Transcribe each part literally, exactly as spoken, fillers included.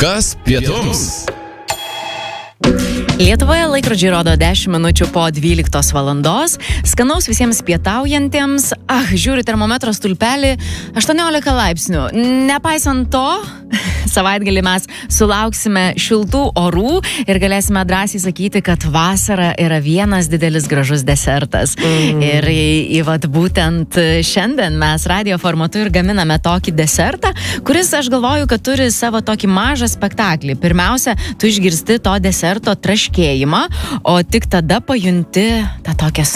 Kas pietums? Lietuvoje laikrodžiai rodo dešimt minučių po dvyliktos valandos. Skanaus visiems pietaujantiems. Ah, žiūriu termometro stulpelį, aštuoniolika laipsnių. Nepaisant to, savaitgalį mes sulauksime šiltų orų ir galėsime drąsiai sakyti, kad vasara yra vienas didelis gražus desertas. Mm. Ir į, į vat, būtent šiandien mes radio formatu ir gaminame tokį desertą, kuris, aš galvoju, kad turi savo tokį mažą spektaklį. Pirmiausia, tu išgirsti to deserto traškėjimą, o tik tada pajunti tą tokią,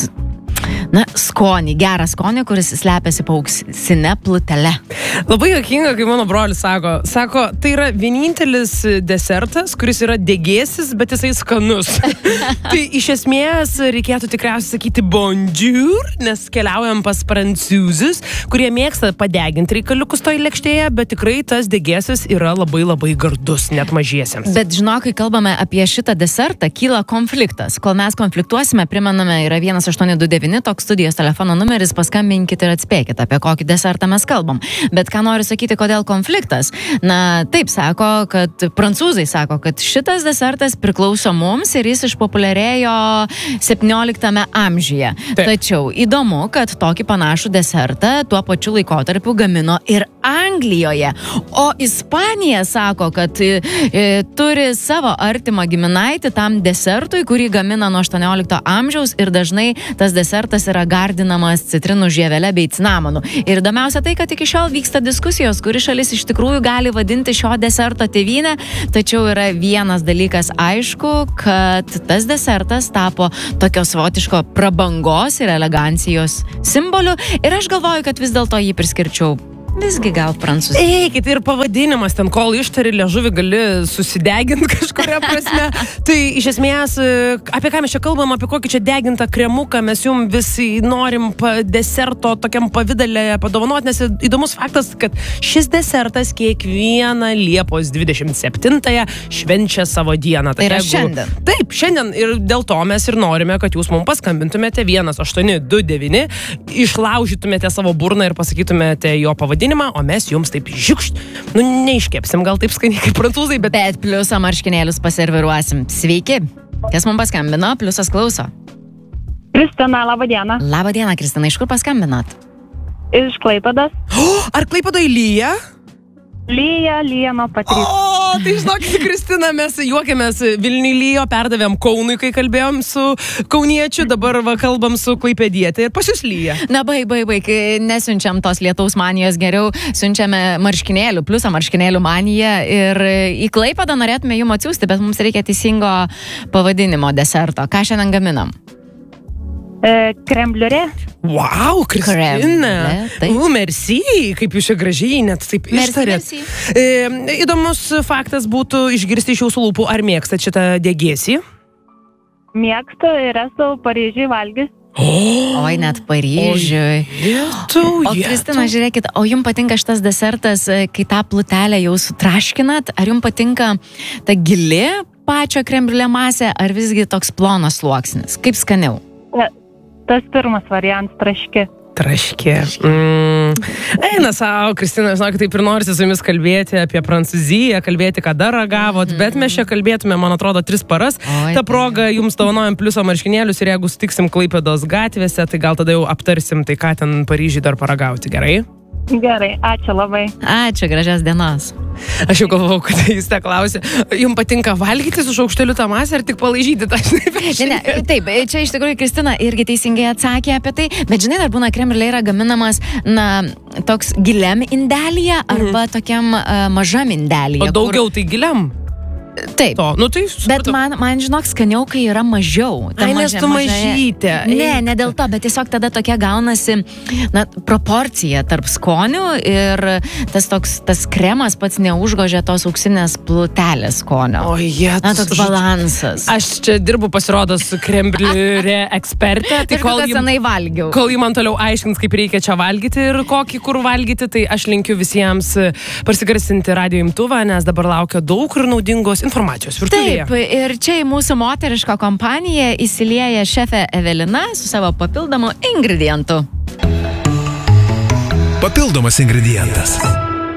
na, skonį, gerą skonį, kuris slepiasi po auksine plutele. Labai juokinga, kai mano brolis sako, sako, tai yra vienintelis desertas, kuris yra degėsis, bet jisai skanus. Tai iš esmės reikėtų tikriausiai sakyti bonjour, nes keliaujam pas prancūzus, kurie mėgsta padeginti reikaliukus toj lėkštėje, bet tikrai tas degėsis yra labai labai gardus, net mažiesiems. Bet žinok, kai kalbame apie šitą desertą, kyla konfliktas. Kol mes konfliktuosime, primename, yra vienas aštuoni du devyni, toks studijos telefono numeris, paskambinkite ir atspėkite, apie kokį desertą mes kalbam. Bet ką noriu sakyti, kodėl konfliktas? Na, taip sako, kad prancūzai sako, kad šitas desertas priklauso mums ir jis išpopuliarėjo septynioliktame amžiuje. Taip. Tačiau įdomu, kad tokį panašų desertą tuo pačiu laikotarpiu gamino ir Anglijoje. O Ispanija sako, kad e, turi savo artimą giminaitį tam desertui, kurį gamina nuo aštuoniolikto amžiaus ir dažnai tas desertas yra gardinamas citrinų žievele bei cinamonu. Ir įdomiausia tai, kad iki šiol vyksta diskusijos, kuri šalis iš tikrųjų gali vadinti šio deserto tėvynę, tačiau yra vienas dalykas aišku, kad tas desertas tapo tokios savotiško prabangos ir elegancijos simboliu ir aš galvoju, kad vis dėlto jį priskirčiau visgi gal prancūzai. Eikit, ir pavadinimas ten, kol ištari liežuvį, gali susideginti kažkuria prasme. Tai iš esmės, apie ką mes čia kalbam, apie kokį čia degintą kremuką mes jums visi norim deserto tokiam pavidalė padovanoti, nes įdomus faktas, kad šis desertas kiekvieną Liepos dvidešimt septintąją švenčia savo dieną. Tai yra jeigu... šiandien. Taip, šiandien ir dėl to mes ir norime, kad jūs mums paskambintumėte vienas aštuoni du devyni, išlaužytumėte savo burną ir pasakytumėte jo pavadinimą, o mes jums taip žiukšt, nu neiškepsim gal taip skaniai kaip prancūzai, bet... Bet pliusą marškinėlius paserviruosim. Sveiki, kas mums paskambino, pliusas klauso. Kristina, laba diena. Labą dieną, Kristina, iš kur paskambinot? Iš Klaipėdos. Oh, ar Klaipėdoje lyja? Lyja, lyja nuo pat ryto. O, tai žinokit, Kristina, mes juokėmės, Vilniui lyjo, perdavėm Kaunui, kai kalbėjom su kauniečiu, dabar va, kalbam su klaipėdietė ir pas jūs lyja. Na, baig, baig, baig, nesiunčiam tos lietaus manijos, geriau siunčiame marškinėlių, pliusą marškinėlių maniją ir į Klaipėdą norėtume jum atsiųsti, bet mums reikia teisingo pavadinimo deserto. Ką šiandien gaminam? E, krembliurė. Wow, Kristina. U, merci, kaip jūs čia gražiai net taip ištarėt. E, įdomus faktas būtų išgirsti iš jūsų lūpų, ar mėgstat šitą degėsį? Mėgstu ir esu Paryžiui valgys. Oh, oi, net Paryžiui. Jetu, o Kristina, žiūrėkit, o jums patinka šitas desertas, kai tą plutelę jau sutraškinat? Ar jums patinka ta gili pačio krembriulė masė, ar visgi toks plonas sluoksnis? Kaip skaniau? Tas pirmas variantas, traški. Traškė. Mm. Eina savo, Kristina, žinok, taip ir norisi su jumis kalbėti apie Prancūziją, kalbėti, ką dar ragavot, mm. bet mes čia kalbėtume, man atrodo, tris paras. Oi, Ta proga jums dovanojam pliuso marškinėlius ir jeigu sutiksim Klaipėdos gatvėse, tai gal tada jau aptarsim, tai ką ten Paryžiui dar paragauti, gerai? Gerai, ačiū labai. Ačiū, gražios dienos. Aš jau galvau, kad jis te klausė, jums patinka valgyti su šaukšteliu tą masę ar tik palaižyti tą? Ne, ne, taip, čia iš tikrųjų Kristina irgi teisingai atsakė apie tai, bet žinai, dar būna krembriulė yra gaminamas, na, toks giliam indelyje arba mm. tokiam uh, mažam indelyje. O daugiau kur... tai giliam? Taip, to, nu tai bet man, man, žinok, skaniau, kai yra mažiau. Ai, nes tu mažytė. Ne, ne dėl to, bet tiesiog tada tokia gaunasi, na, proporcija tarp skonių ir tas toks, tas kremas pats neužgožia tos auksinės plutelės skonio. O jie, na, toks balansas. Aš čia dirbu pasirodo su krembriulė ekspertė, tai kol jį valgiau. Kol jį man toliau aiškins, kaip reikia čia valgyti ir kokį kur valgyti, tai aš linkiu visiems pasigarsinti radio imtuvą, nes dabar laukia daug ir naudingos informacijos virtuvėje. Taip, ir čia į mūsų moterišką kompaniją įsilieja šefė Evelina su savo papildomu ingredientu. Papildomas ingredientas.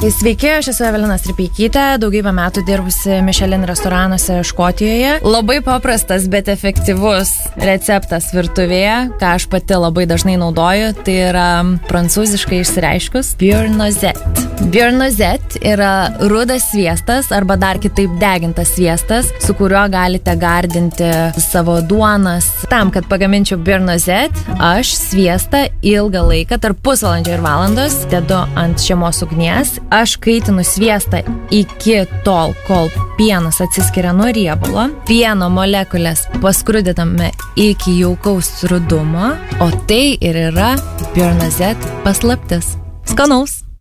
Sveiki, aš esu Evelina Stripeikytė, daugybę metų dirbusi Michelin restoranuose Škotijoje. Labai paprastas, bet efektyvus receptas virtuvėje, ką aš pati labai dažnai naudoju, tai yra prancūziškai išsireiškus beurre noisette. Beurre noisette yra rudas sviestas arba dar kitaip degintas sviestas, su kuriuo galite gardinti savo duonas. Tam, kad pagaminčiau beurre noisette, aš sviestą ilgą laiką, tarp pusvalandžio ir valandos, dedu ant žemos ugnies. Aš kaitinu sviestą iki tol, kol pienas atsiskiria nuo riebalo. Pieno molekulės paskrudiname iki jaukaus rudumo, o tai ir yra beurre noisette paslaptis. Skanaus!